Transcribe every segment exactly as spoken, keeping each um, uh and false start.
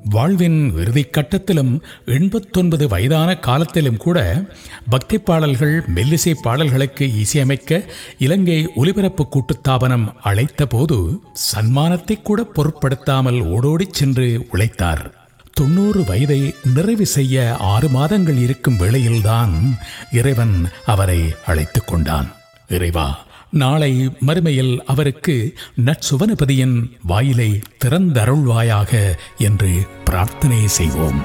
வாழ்வின் இறுதிக் கட்டத்திலும் எண்பத்தொன்பது வயதான காலத்திலும் கூட பக்தி பாடல்கள் மெல்லிசை பாடல்களுக்கு இசையமைக்க இலங்கை ஒலிபரப்பு கூட்டுத்தாபனம் அழைத்த போது சன்மானத்தை கூட பொருட்படுத்தாமல் ஓடோடிச் சென்று உழைத்தார். தொண்ணூறு வயதை நிறைவு செய்ய ஆறு மாதங்கள் இருக்கும் வேளையில்தான் இறைவன் அவரை அழைத்துக் கொண்டான். இறைவா, நாளை மறுமையில் அவருக்கு நற்சுவனபதியின் வாயிலை திறந்தருள்வாயாக என்று பிரார்த்தனை செய்வோம்.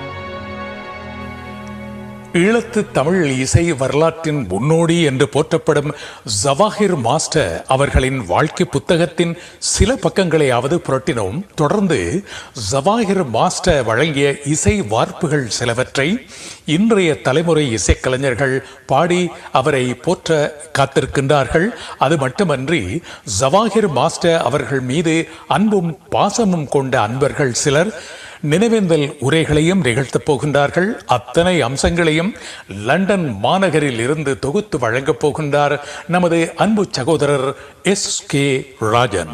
ஈழத்து தமிழ் இசை வரலாற்றின் முன்னோடி என்று போற்றப்படும் ஜவாஹிர் மாஸ்டர் அவர்களின் வாழ்க்கை புத்தகத்தின் சில பக்கங்களையாவது புரட்டினோம். தொடர்ந்து ஜவாஹிர் மாஸ்டர் வழங்கிய இசை வார்ப்புகள் சிலவற்றை இன்றைய தலைமுறை இசைக்கலைஞர்கள் பாடி அவரை போற்ற காத்திருக்கின்றார்கள். அது மட்டுமன்றி ஜவாஹிர் மாஸ்டர் அவர்கள் மீது அன்பும் பாசமும் கொண்ட அன்பர்கள் சிலர் நினைவேந்தல் உரைகளையும் நிகழ்த்தப் போகின்றார்கள். அத்தனை அம்சங்களையும் லண்டன் மாநகரில் இருந்து தொகுத்து வழங்கப் போகின்றார் நமது அன்பு சகோதரர் எஸ் கே ராஜன்.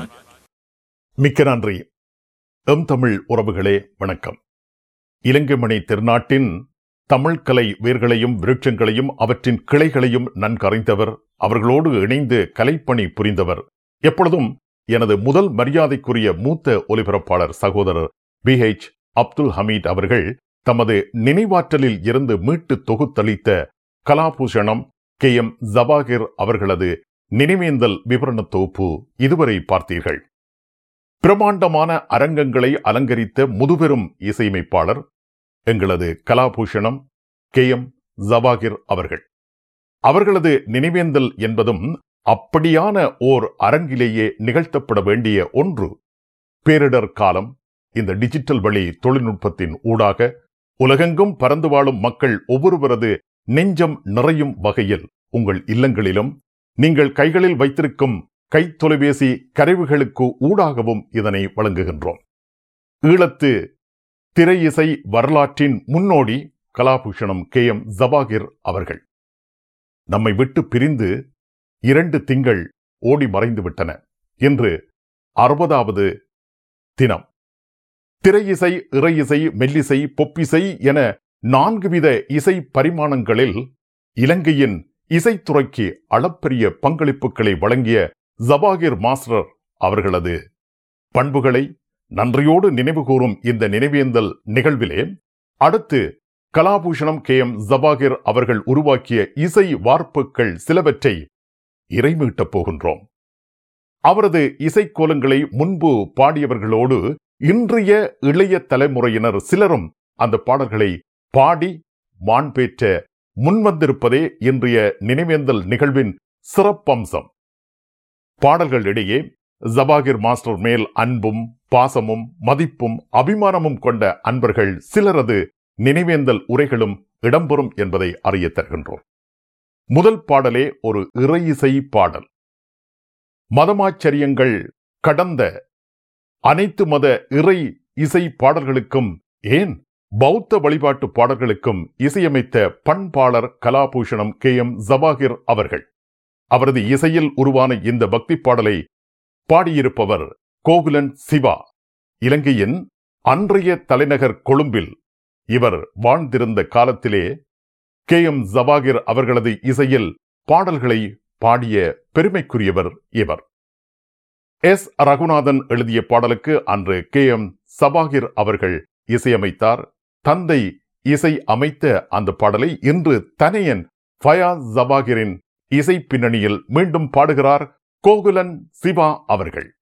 மிக்க நன்றி. எம் தமிழ் உறவுகளே, வணக்கம். இலங்கைமணி திருநாட்டின் தமிழ் கலை வேர்களையும் விருட்சங்களையும் அவற்றின் கிளைகளையும் நன்கறிந்தவர், அவர்களோடு இணைந்து கலைப்பணி புரிந்தவர், எப்பொழுதும் எனது முதல் மரியாதைக்குரிய மூத்த ஒலிபரப்பாளர் சகோதரர் பி ஹெச் அப்துல் ஹமீத் அவர்கள் தமது நினைவாற்றலில் இருந்து மீட்டு தொகுத்தளித்த கலாபூஷணம் கே எம் ஜவாஹிர் அவர்களது நினைவேந்தல் விவரண தொகுப்பு இதுவரை பார்த்தீர்கள். பிரமாண்டமான அரங்கங்களை அலங்கரித்த முதுபெரும் இசையமைப்பாளர் எங்களது கலாபூஷணம் கே எம் ஜவாஹிர் அவர்கள். அவர்களது நினைவேந்தல் என்பதும் அப்படியான ஓர் அரங்கிலேயே நிகழ்த்தப்பட வேண்டிய ஒன்று. பேரிடர் காலம் இந்த டிஜிட்டல் வழி தொழில்நுட்பத்தின் ஊடாக உலகெங்கும் பறந்து வாழும் மக்கள் ஒவ்வொருவரது நெஞ்சம் நிறையும் வகையில் உங்கள் இல்லங்களிலும் நீங்கள் கைகளில் வைத்திருக்கும் கை தொலைபேசி கருவிகளுக்கு ஊடாகவும் இதனை வழங்குகின்றோம். ஈழத்து திரை இசை வரலாற்றின் முன்னோடி கலாபூஷணம் கே எம் ஜவாஹிர் அவர்கள் நம்மை விட்டு பிரிந்து இரண்டு திங்கள் ஓடி மறைந்து விட்டன. இன்று அறுபதாவது தினம். திரை இசை, இறை இசை, மெல்லிசை, பொப்பிசை என நான்கு வித இசை பரிமாணங்களில் இலங்கையின் இசைத்துறைக்கு அளப்பரிய பங்களிப்புகளை வழங்கிய ஜவாஹிர் மாஸ்டர் அவர்களது பண்புகளை நன்றியோடு நினைவுகூரும் இந்த நினைவேந்தல் நிகழ்விலே அடுத்து கலாபூஷணம் கே எம் ஜவாஹிர் அவர்கள் உருவாக்கிய இசை வார்ப்புகள் சிலவற்றை இறைமீட்டப் போகின்றோம். அவரது இசைக்கோலங்களை முன்பு பாடியவர்களோடு இன்றைய இளைய தலைமுறையினர் சிலரும் அந்த பாடல்களை பாடி மாண்பேற்ற முன்வந்திருப்பதே இன்றைய நினைவேந்தல் நிகழ்வின் சிறப்பம்சம். பாடல்களிடையே ஜவாஹிர் மாஸ்டர் மேல் அன்பும் பாசமும் மதிப்பும் அபிமானமும் கொண்ட அன்பர்கள் சிலரது நினைவேந்தல் உரைகளும் இடம்பெறும் என்பதை அறிய தருகின்றோம். முதல் பாடலே ஒரு இறை இசை பாடல். மதமாச்சரியங்கள் கடந்த அனைத்து மத இறை இசை பாடல்களுக்கும், ஏன் பௌத்த வழிபாட்டு பாடல்களுக்கும் இசையமைத்த பண்பாளர் கலாபூஷணம் கே எம் ஜவாஹிர் அவர்கள். அவரது இசையில் உருவான இந்த பக்தி பாடலை பாடியிருப்பவர் கோகுலன் சிவா. இலங்கையின் அன்றைய தலைநகர் கொழும்பில் இவர் வாழ்ந்திருந்த காலத்திலே கே எம் ஜவாஹிர் அவர்களது இசையில் பாடல்களை பாடிய பெருமைக்குரியவர் இவர். எஸ் ரகுநாதன் எழுதிய பாடலுக்கு அன்று கே எம் ஜவாஹிர் அவர்கள் இசையமைத்தார். தந்தை இசை அமைத்த அந்த பாடலை இன்று தனையன் ஃபயாஸ் ஜவாஹிரின் இசை பின்னணியில் மீண்டும் பாடுகிறார் கோகுலன் சிவா அவர்கள்.